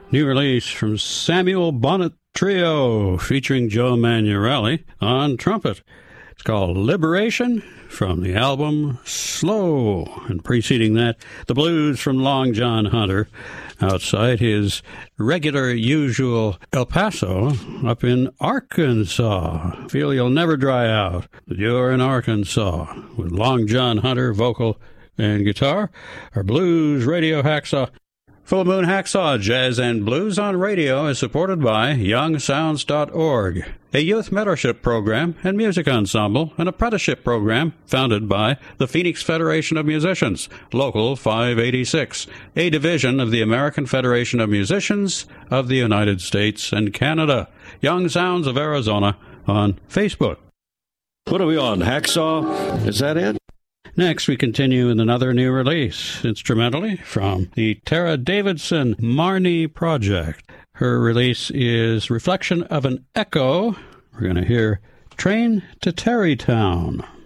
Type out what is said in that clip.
New release from Samuel Bonnet Trio featuring Joe Manuelli on trumpet. It's called Liberation from the album Slow. And preceding that, the blues from Long John Hunter outside his regular, usual El Paso up in Arkansas. Feel you'll never dry out. You're in Arkansas with Long John Hunter, vocal and guitar. Our blues radio hacksaw. Full Moon Hacksaw Jazz and Blues on Radio is supported by YoungSounds.org, a youth mentorship program and music ensemble and apprenticeship program founded by the Phoenix Federation of Musicians, Local 586, a division of the American Federation of Musicians of the United States and Canada. Young Sounds of Arizona on Facebook. What are we on, Hacksaw? Is that it? Next, we continue with another new release, instrumentally, from the Tara Davidson Marnie Project. Her release is Reflection of an Echo. We're going to hear Train to Tarrytown.